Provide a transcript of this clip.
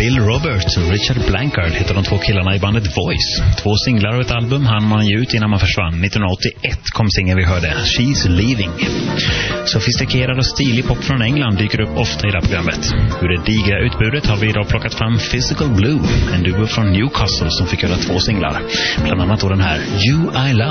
Bill Roberts och Richard Blankard heter de två killarna i bandet Voice. 2 singlar och ett album hann man ge ut innan man försvann. 1981 kom singeln vi hörde, She's Leaving. Sofistikerad och stilig pop från England dyker upp ofta i det här programmet. Ur det digra utbudet har vi idag plockat fram Physical Blue, en duo från Newcastle som fick göra 2 singlar. Bland annat då den här You I Love.